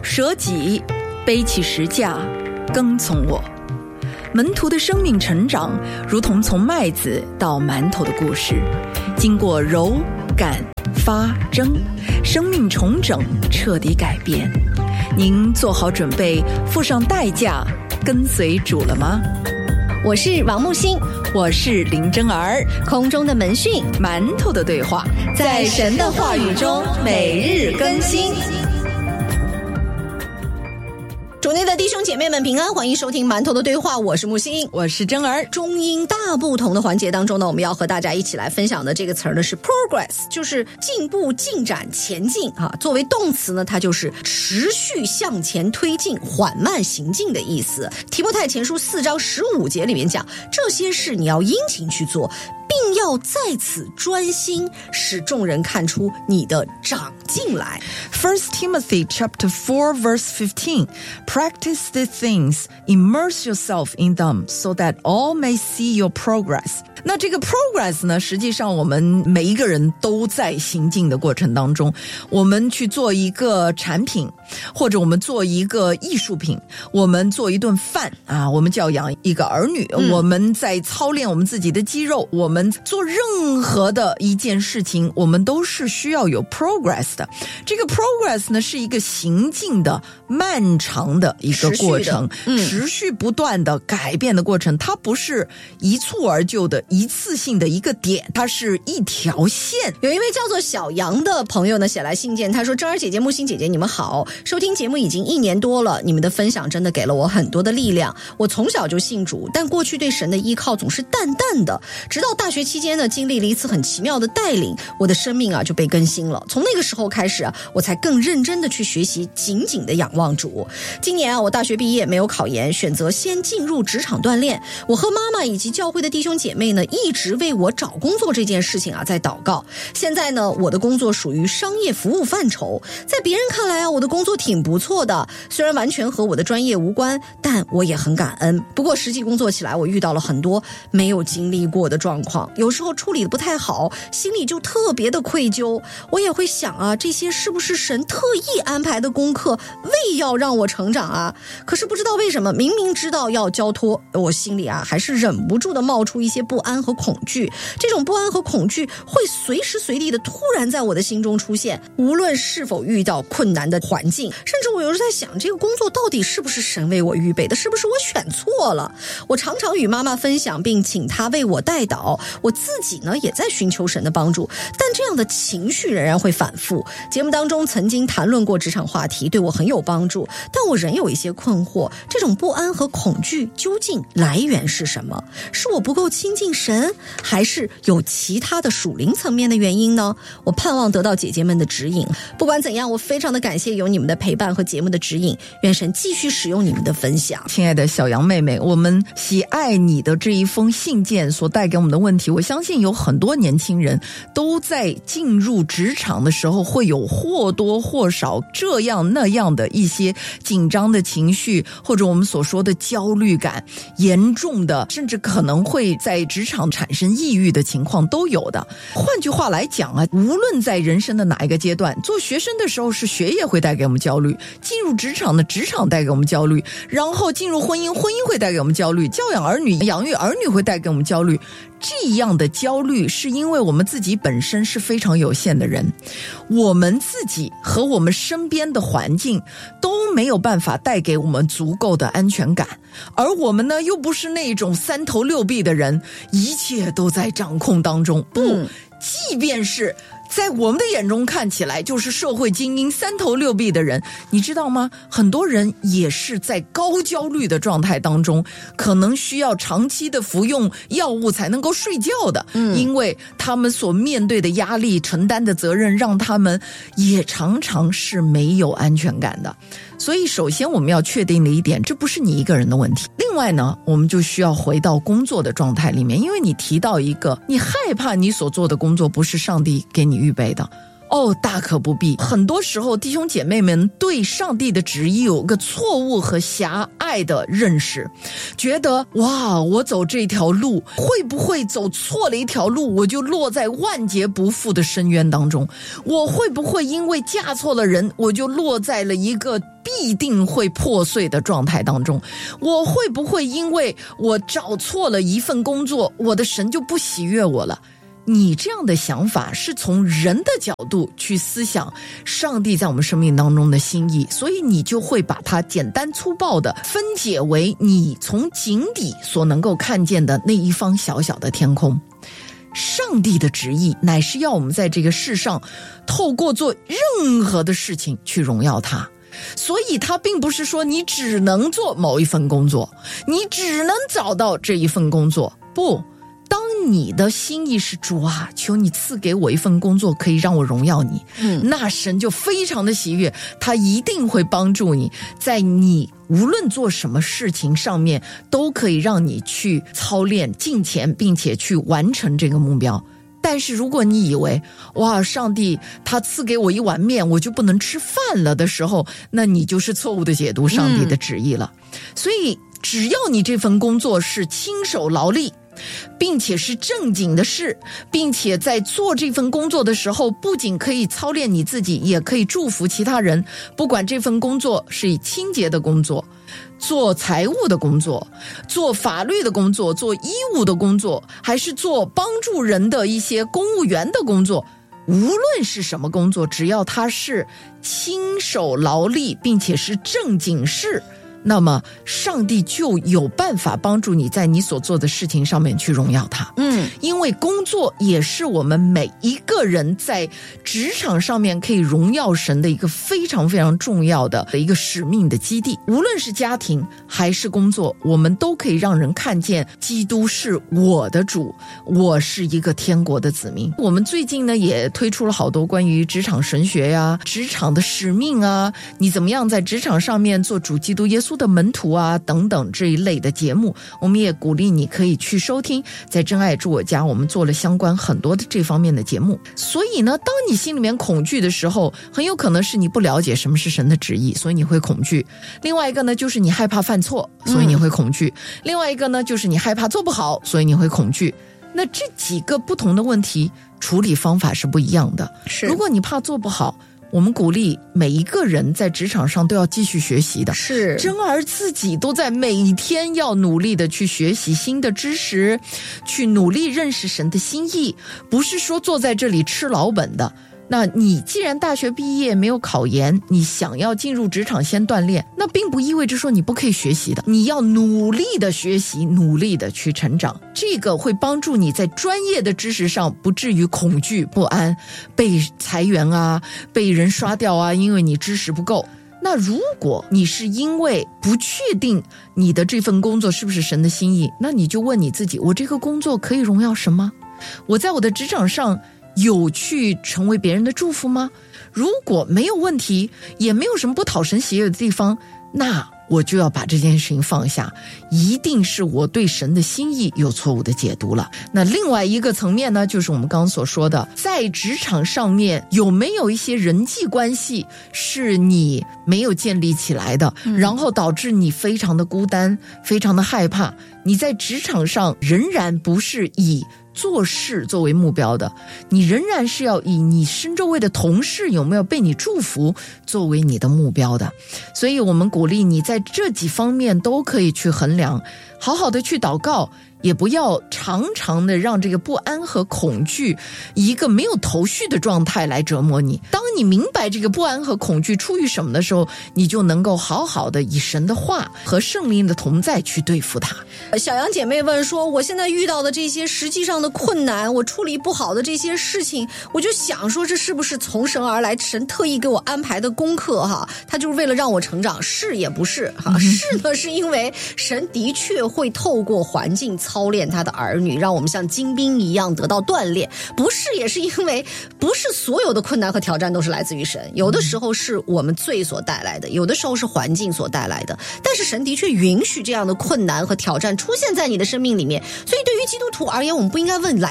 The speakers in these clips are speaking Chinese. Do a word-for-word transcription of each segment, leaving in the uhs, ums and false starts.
舍己，背起十架，跟从我。门徒的生命成长如同从麦子到馒头的故事，经过揉擀发蒸，生命重整，彻底改变。您做好准备付上代价跟随主了吗？ 我是王木星， 我是林真儿。 空中的门讯， 馒头的对话， 在神的话语中每日更新。主内的弟兄姐妹们平安，欢迎收听馒头的对话，我是木星， 我是真儿。 中英大不同的环节当中呢，我们要和大家一起来分享的这个词儿呢是 progress， 就是进步、进展、前进啊。作为动词呢，它就是持续向前推进、缓慢行进的意思。提摩太前书四章十五节里面讲，这些事你要殷勤去做，并要在此专心，使众人看出你的长进来。 First Timothy chapter four verse fifteen, practice the things, immerse yourself in them, so that all may see your progress. 那这个 progress 呢，实际上我们每一个人都在行进的过程当中。我们去做一个产品，或者我们做一个艺术品，我们做一顿饭啊，我们教养一个儿女、嗯、我们在操练我们自己的肌肉，我们做任何的一件事情，我们都是需要有 progress 的。这个 progress 呢，是一个行进的漫长的一个过程，持续, 嗯、持续不断的改变的过程，它不是一蹴而就的一次性的一个点，它是一条线。 有一位叫做小杨的朋友呢写来信件，他说：真儿姐姐、木星姐姐你们好，收听节目已经一年多了，你们的分享真的给了我很多的力量。我从小就信主，但过去对神的依靠总是淡淡的，直到大学期间呢，经历了一次很奇妙的带领，我的生命啊就被更新了。从那个时候开始啊，我才更认真的去学习，紧紧的仰望主。今年啊，我大学毕业没有考研，选择先进入职场锻炼。我和妈妈以及教会的弟兄姐妹呢，一直为我找工作这件事情啊在祷告。现在呢，我的工作属于商业服务范畴，在别人看来啊，我的工作挺不错的，虽然完全和我的专业无关，但我也很感恩。不过实际工作起来，我遇到了很多没有经历过的状况，有时候处理的不太好，心里就特别的愧疚。我也会想啊，这些是不是神特意安排的功课，为要让我成长啊？可是不知道为什么，明明知道要交托，我心里啊还是忍不住的冒出一些不安和恐惧。这种不安和恐惧会随时随地的突然在我的心中出现，无论是否遇到困难的环境，甚至我有时在想，这个工作到底是不是神为我预备的，是不是我选错了？我常常与妈妈分享，并请她为我代祷，我自己呢也在寻求神的帮助，但这样的情绪仍然会反复。节目当中曾经谈论过职场话题，对我很有帮助，但我仍有一些困惑，这种不安和恐惧究竟来源是什么？是我不够亲近神，还是有其他的属灵层面的原因呢？我盼望得到姐姐们的指引。不管怎样，我非常的感谢有你们的陪伴和节目的指引，愿神继续使用你们的分享。 亲爱的小杨妹妹，我们喜爱你的这一封信件所带给我们的问题，我相信有很多年轻人都在进入职场的时候会有或多或少这样那样的一些紧张的情绪，或者我们所说的焦虑感，严重的甚至可能会在职场产生抑郁的情况都有的。换句话来讲啊，无论在人生的哪一个阶段，做学生的时候是学业会带给我们焦虑，进入职场的职场带给我们焦虑，然后进入婚姻，婚姻会带给我们焦虑，教养儿女，养育儿女会带给我们焦虑。这样的焦虑是因为我们自己本身是非常有限的人，我们自己和我们身边的环境都没有办法带给我们足够的安全感，而我们呢又不是那种三头六臂的人，一切都在掌控当中。不、嗯、即便是在我们的眼中看起来就是社会精英三头六臂的人，你知道吗？很多人也是在高焦虑的状态当中，可能需要长期的服用药物才能够睡觉的、嗯、因为他们所面对的压力，承担的责任让他们也常常是没有安全感的。所以首先我们要确定的一点，这不是你一个人的问题。另外呢，我们就需要回到工作的状态里面，因为你提到一个，你害怕你所做的工作不是上帝给你预备的。 哦，大可不必。很多时候弟兄姐妹们对上帝的旨意有个错误和狭隘的认识，觉得哇，我走这条路会不会走错了一条路，我就落在万劫不复的深渊当中，我会不会因为嫁错了人，我就落在了一个必定会破碎的状态当中，我会不会因为我找错了一份工作，我的神就不喜悦我了。你这样的想法是从人的角度去思想上帝在我们生命当中的心意，所以你就会把它简单粗暴的分解为你从井底所能够看见的那一方小小的天空。上帝的旨意乃是要我们在这个世上透过做任何的事情去荣耀他，所以他并不是说你只能做某一份工作，你只能找到这一份工作，不，当你的心意是主啊，求你赐给我一份工作可以让我荣耀你，嗯，那神就非常的喜悦，他一定会帮助你，在你无论做什么事情上面都可以让你去操练敬虔，并且去完成这个目标。但是如果你以为哇，上帝他赐给我一碗面我就不能吃饭了的时候，那你就是错误的解读上帝的旨意了，嗯，所以只要你这份工作是亲手劳力，并且是正经的事，并且在做这份工作的时候不仅可以操练你自己，也可以祝福其他人，不管这份工作是以清洁的工作，做财务的工作，做法律的工作，做医务的工作，还是做帮助人的一些公务员的工作，无论是什么工作，只要它是亲手劳力并且是正经事，那么上帝就有办法帮助你在你所做的事情上面去荣耀他。嗯，因为工作也是我们每一个人在职场上面可以荣耀神的一个非常非常重要的一个使命的基地。无论是家庭还是工作，我们都可以让人看见基督是我的主，我是一个天国的子民。我们最近呢也推出了好多关于职场神学呀、职场的使命啊，你怎么样在职场上面做主基督耶稣的门徒啊等等这一类的节目，我们也鼓励你可以去收听，在真爱住我家我们做了相关很多的这方面的节目。所以呢，当你心里面恐惧的时候，很有可能是你不了解什么是神的旨意，所以你会恐惧。另外一个呢，就是你害怕犯错，所以你会恐惧。嗯、另外一个呢，就是你害怕做不好，所以你会恐惧。那这几个不同的问题处理方法是不一样的。是，如果你怕做不好，我们鼓励每一个人在职场上都要继续学习的，是真儿自己都在每天要努力的去学习新的知识，去努力认识神的心意，不是说坐在这里吃老本的。那你既然大学毕业没有考研，你想要进入职场先锻炼，那并不意味着说你不可以学习的，你要努力的学习，努力的去成长，这个会帮助你在专业的知识上不至于恐惧不安，被裁员啊，被人刷掉啊，因为你知识不够。那如果你是因为不确定你的这份工作是不是神的心意，那你就问你自己，我这个工作可以荣耀神吗？我在我的职场上有去成为别人的祝福吗？如果没有问题，也没有什么不讨神喜悦的地方，那我就要把这件事情放下，一定是我对神的心意有错误的解读了。那另外一个层面呢，就是我们刚刚所说的，在职场上面有没有一些人际关系是你没有建立起来的，嗯、然后导致你非常的孤单，非常的害怕，你在职场上仍然不是以做事作为目标的，你仍然是要以你身周围的同事有没有被你祝福作为你的目标的。所以我们鼓励你在这几方面都可以去衡量，好好的去祷告，也不要常常的让这个不安和恐惧以一个没有头绪的状态来折磨你。当你明白这个不安和恐惧出于什么的时候，你就能够好好的以神的话和圣灵的同在去对付它。 小杨姐妹问说，我现在遇到的这些实际上的困难，我处理不好的这些事情，我就想说这是不是从神而来，神特意给我安排的功课哈？他就是为了让我成长，是也不是哈？是呢，是因为神的确会透过环境操练他的儿女，让我们像精兵一样得到锻炼。不是也是因为不是所有的困难和挑战都是来自于神，有的时候是我们罪所带来的，有的时候是环境所带来的，但是神的确允许这样的困难和挑战出现在你的生命里面。所以对于基督徒而言，我们不应该问来源，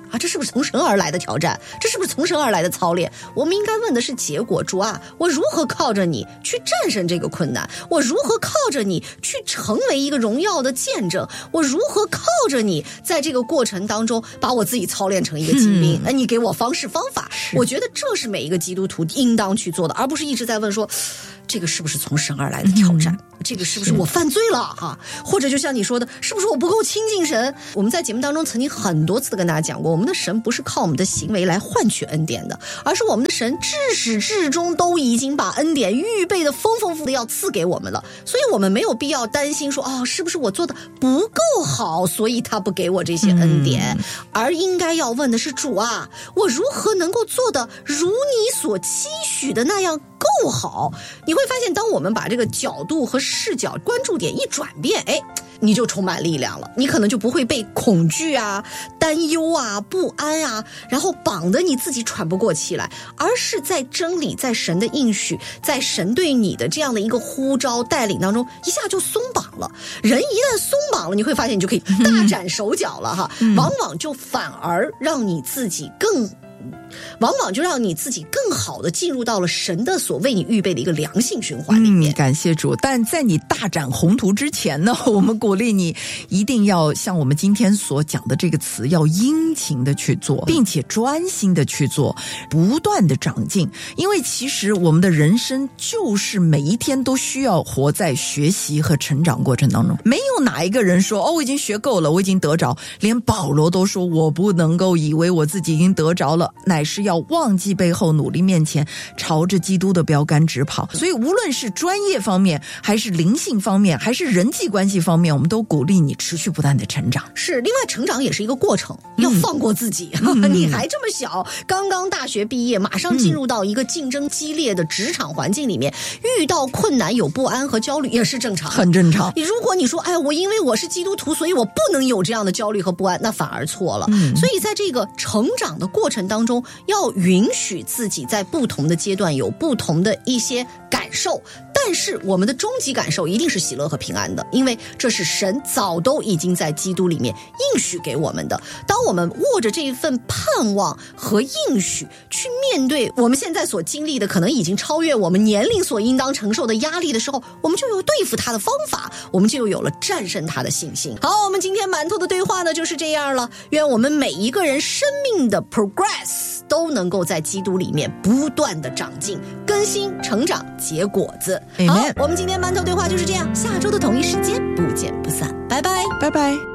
啊，这是不是从神而来的挑战？这是不是从神而来的操练？我们应该问的是结果。主啊，我如何靠着你去战胜这个困难？我如何靠着你去成为一个荣耀的见证？我如何靠着你在这个过程当中把我自己操练成一个精兵？那、嗯、你给我方式方法，我觉得这是每一个基督徒应当去做的，而不是一直在问说这个是不是从神而来的挑战、嗯、这个是不是我犯罪了哈？或者就像你说的，是不是我不够亲近神？我们在节目当中曾经很多次的跟大家讲过，我们的神不是靠我们的行为来换取恩典的，而是我们的神至始至终都已经把恩典预备的丰丰富富的要赐给我们了，所以我们没有必要担心说哦，是不是我做的不够好，所以他不给我这些恩典、嗯、而应该要问的是，主啊，我如何能够做的如你所期许的那样够好？你会发现，当我们把这个角度和视角关注点一转变，哎，你就充满力量了，你可能就不会被恐惧啊、担忧啊、不安啊，然后绑得你自己喘不过气来，而是在真理、在神的应许、在神对你的这样的一个呼召带领当中，一下就松绑了。人一旦松绑了，你会发现你就可以大展手脚了哈，嗯、往往就反而让你自己更往往就让你自己更好的进入到了神的所为你预备的一个良性循环里面、 嗯、感谢主。但在你大展宏图之前呢，我们鼓励你一定要像我们今天所讲的这个词，要殷勤的去做，并且专心的去做，不断的长进。因为其实我们的人生就是每一天都需要活在学习和成长过程当中，没有哪一个人说哦，我已经学够了，我已经得着。连保罗都说，我不能够以为我自己已经得着了，乃是要忘记背后，努力面前，朝着基督的标杆直跑。所以无论是专业方面，还是灵性方面，还是人际关系方面，我们都鼓励你持续不断的成长。 是，另外成长也是一个过程，要放过自己、嗯、你还这么小，刚刚大学毕业，马上进入到一个竞争激烈的职场环境里面、嗯、遇到困难有不安和焦虑也是正常， 很正常。 如果你说哎，我因为我是基督徒，所以我不能有这样的焦虑和不安，那反而错了、嗯、所以在这个成长的过程当中，要允许自己在不同的阶段有不同的一些感受，但是我们的终极感受一定是喜乐和平安的，因为这是神早都已经在基督里面应许给我们的。当我们握着这一份盼望和应许去面对我们现在所经历的可能已经超越我们年龄所应当承受的压力的时候，我们就有对付它的方法，我们就有了战胜它的信心。好，我们今天馒头的对话呢就是这样了，愿我们每一个人生命的 progress 都能够在基督里面不断的长进、更新、成长、结果子。好，我们今天馒头对话就是这样，下周的同一时间不见不散，拜拜， 拜拜。